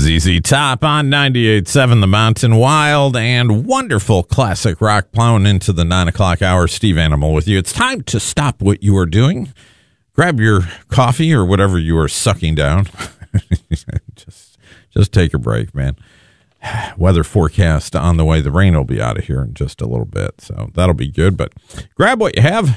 ZZ Top on 98.7 The Mountain Wild, and wonderful classic rock plowing into the 9 o'clock hour. Steve Animal with you. It's time to stop what you are doing. Grab your coffee or whatever you are sucking down. just take a break, man. Weather forecast on the way. The rain will be out of here in just a little bit, so that'll be good. But grab what you have,